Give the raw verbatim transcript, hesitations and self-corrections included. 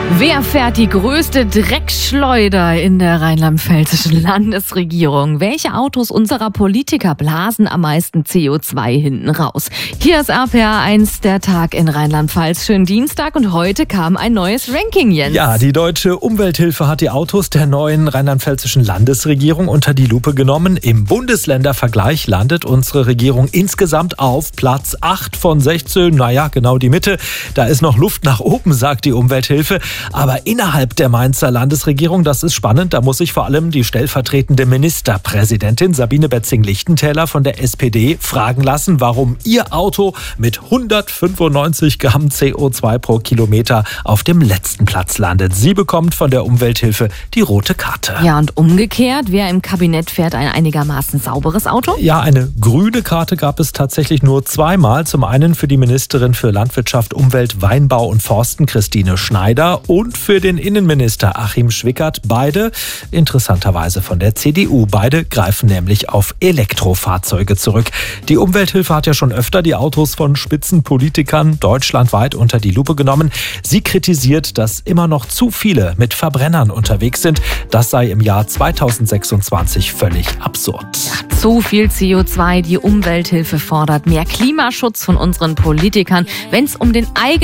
Wer fährt die größte Dreckschleuder in der rheinland-pfälzischen Landesregierung? Welche Autos unserer Politiker blasen am meisten C O zwei hinten raus? Hier ist R P R eins, der Tag in Rheinland-Pfalz. Schönen Dienstag und heute kam ein neues Ranking, Jens. Ja, die Deutsche Umwelthilfe hat die Autos der neuen rheinland-pfälzischen Landesregierung unter die Lupe genommen. Im Bundesländervergleich landet unsere Regierung insgesamt auf Platz acht von sechzehn. Naja, genau die Mitte. Da ist noch Luft nach oben, sagt die Umwelthilfe. Aber innerhalb der Mainzer Landesregierung, das ist spannend, da muss sich vor allem die stellvertretende Ministerpräsidentin Sabine Betzing-Lichtentäler von der S P D fragen lassen, warum ihr Auto mit hundertfünfundneunzig Gramm C O zwei pro Kilometer auf dem letzten Platz landet. Sie bekommt von der Umwelthilfe die rote Karte. Ja, und umgekehrt, wer im Kabinett fährt ein einigermaßen sauberes Auto? Ja, eine grüne Karte gab es tatsächlich nur zweimal. Zum einen für die Ministerin für Landwirtschaft, Umwelt, Weinbau und Forsten, Christine Schneider, und für den Innenminister Achim Schwickert. Beide interessanterweise von der C D U. Beide greifen nämlich auf Elektrofahrzeuge zurück. Die Umwelthilfe hat ja schon öfter die Autos von Spitzenpolitikern deutschlandweit unter die Lupe genommen. Sie kritisiert, dass immer noch zu viele mit Verbrennern unterwegs sind. Das sei im Jahr zweitausendsechsundzwanzig völlig absurd. Ja, zu viel C O zwei. Die Umwelthilfe fordert mehr Klimaschutz von unseren Politikern, wenn es um den eigenen